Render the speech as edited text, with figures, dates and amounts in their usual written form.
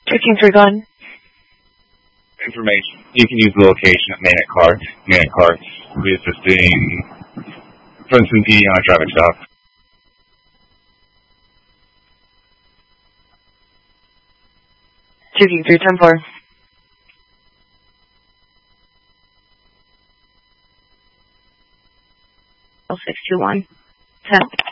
Checking for gun. Information. You can use the location at Main at Clark. Main at Clark will be assisting Princeton PD on a traffic stop. Checking through 10-4. 621. 10.